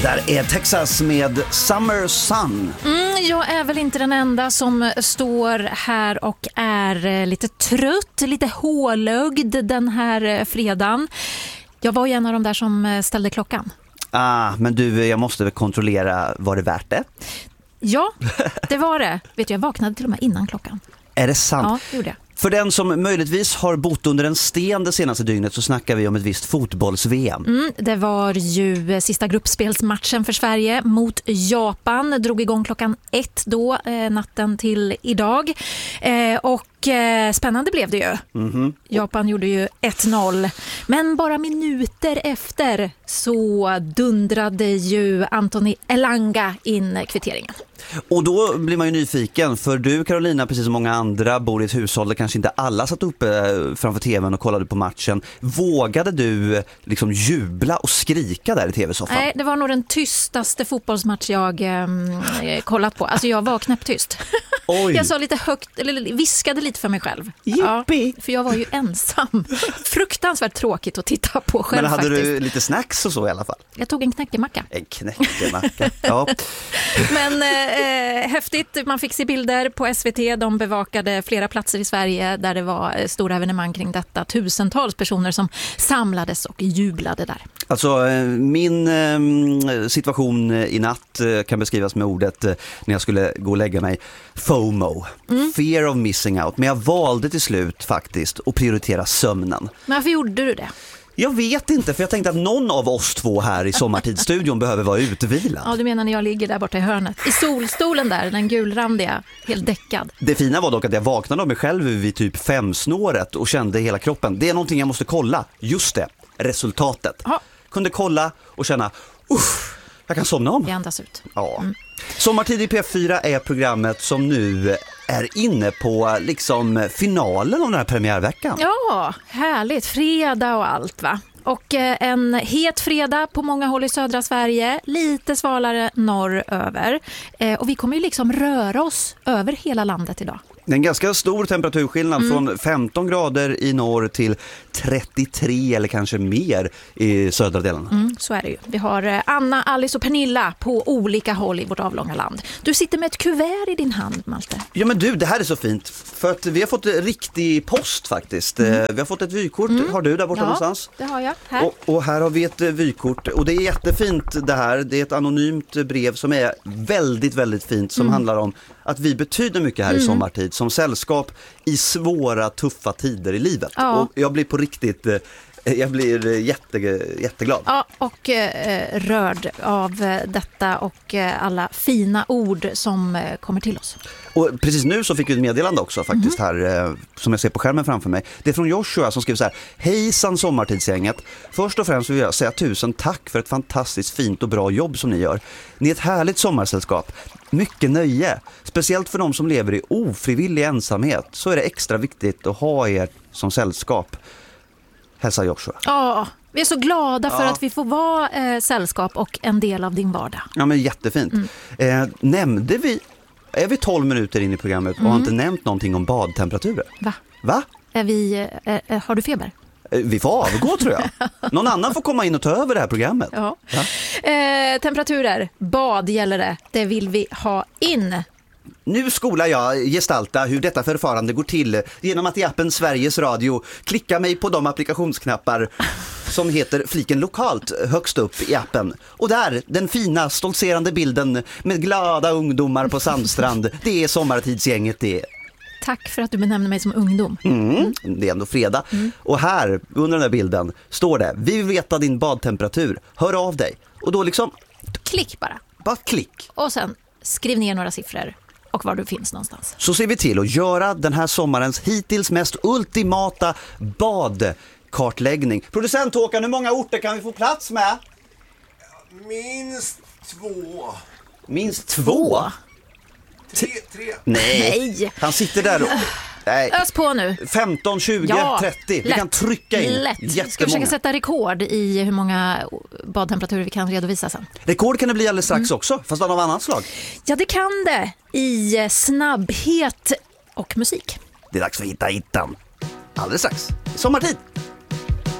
Det där är Texas med Summer Sun. Jag är väl inte den enda som står här och är lite trött, lite hålögd den här fredagen. Jag var ju en av de där som ställde klockan. Men du, jag måste väl kontrollera, var det värt det? Ja, det var det. Vet du, jag vaknade till och med innan klockan. Är det sant? Ja, det gjorde jag. För den som möjligtvis har bott under en sten det senaste dygnet så snackar vi om ett visst fotbolls-VM. Det var ju sista gruppspelsmatchen för Sverige mot Japan. Drog igång klockan 1 då, natten till idag. Och spännande blev det ju. Japan gjorde ju 1-0. Men bara minuter efter så dundrade ju Anthony Elanga in kvitteringen. Och då blir man ju nyfiken, för du Carolina, precis som många andra, bor i ett hushåll där kanske inte alla satt uppe framför tvn och kollade på matchen. Vågade du liksom jubla och skrika där i tv-soffan? Nej, det var nog den tystaste fotbollsmatch jag kollat på. Alltså jag var knäpptyst. Oj. Jag sa lite högt, eller viskade lite för mig själv. Jippi. För jag var ju ensam. Fruktansvärt tråkigt att titta på själv. Men hade faktiskt. Du lite snacks och så i alla fall? Jag tog en knäckemacka. En knäckemacka, ja. Men häftigt, man fick se bilder på SVT. De bevakade flera platser i Sverige där det var stora evenemang kring detta. Tusentals personer som samlades och jublade där. Alltså min situation i natt kan beskrivas med ordet när jag skulle gå och lägga mig: FOMO, fear of missing out. Men jag valde till slut faktiskt att prioritera sömnen. Men varför gjorde du det? Jag vet inte, för jag tänkte att någon av oss två här i Sommartidsstudion behöver vara utvilad. Ja, du menar när jag ligger där borta i hörnet. I solstolen där, den gulrandiga, helt däckad. Det fina var dock att jag vaknade av mig själv vid typ 5-snåret och kände hela kroppen. Det är någonting jag måste kolla. Just det, resultatet. Ja. Kunde kolla och känna, jag kan somna om. Vi andas ut. Ja. Sommartid i P4 är programmet som nu är inne på liksom finalen av den här premiärveckan. Ja, härligt. Fredag och allt, va? Och en het fredag på många håll i södra Sverige, lite svalare norröver. Och vi kommer ju liksom röra oss över hela landet idag. Det är en ganska stor temperaturskillnad från 15 grader i norr till 33 eller kanske mer i södra delen. Så är det ju. Vi har Anna, Alice och Pernilla på olika håll i vårt avlånga land. Du sitter med ett kuvert i din hand, Malte. Ja men du, det här är så fint. För att vi har fått riktig post faktiskt. Vi har fått ett vykort. Har du där borta någonstans? Ja, det har jag. Här. Och här har vi ett vykort. Och det är jättefint det här. Det är ett anonymt brev som är väldigt, väldigt fint. Som handlar om att vi betyder mycket här i sommartid. Som sällskap i svåra, tuffa tider i livet. Ja. Och jag blir på riktigt... Jag blir jätteglad. Ja, och rörd av detta och alla fina ord som kommer till oss. Och precis nu så fick vi ett meddelande också faktiskt här, som jag ser på skärmen framför mig. Det är från Joshua som skriver så här: hejsan Sommartidsgänget. Först och främst vill jag säga 1000 tack för ett fantastiskt fint och bra jobb som ni gör. Ni är ett härligt sommarsällskap. Mycket nöje. Speciellt för de som lever i ofrivillig ensamhet så är det extra viktigt att ha er som sällskap. Hälsa Joshua. Ja, vi är så glada för att vi får vara sällskap och en del av din vardag. Ja, men jättefint. Nämnde vi, är vi 12 minuter in i programmet och har inte nämnt någonting om badtemperaturer? Va? Har du feber? Vi får avgå tror jag. Någon annan får komma in och ta över det här programmet. Ja. Temperaturer, bad gäller det. Det vill vi ha in. Nu skolar jag gestalta hur detta förfarande går till genom att i appen Sveriges Radio klicka mig på de applikationsknappar som heter fliken lokalt högst upp i appen. Och där, den fina stoltserande bilden med glada ungdomar på Sandstrand. Det är Sommartidsgänget det. Tack för att du benämner mig som ungdom. Det är ändå fredag. Och här, under den här bilden, står det: vi vill veta din badtemperatur. Hör av dig. Och då liksom... Klick bara. Bara klick. Och sen skriv ner några siffror och var du finns någonstans. Så ser vi till att göra den här sommarens hittills mest ultimata badkartläggning. Producent Håkan, hur många orter kan vi få plats med? Minst 2. Minst 2? 3. Nej, han sitter där och... Nej. Ös på nu. 15, 20, 30. Vi kan trycka in lätt. Ska försöka sätta rekord i hur många badtemperaturer vi kan redovisa sen. Rekord kan det bli alldeles strax också, fast av annat slag. Ja, det kan det. I snabbhet och musik. Det är dags för Hitta Hittan. Alldeles strax. Sommartid.